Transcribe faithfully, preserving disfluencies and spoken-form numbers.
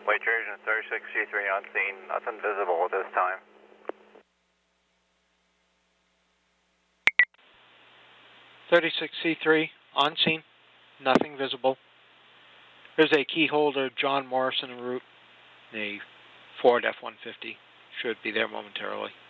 White Trojan thirty-six C three on scene, nothing visible at this time. thirty-six C three on scene, nothing visible. There's a key holder, John Morrison en route, a Ford F one fifty, should be there momentarily.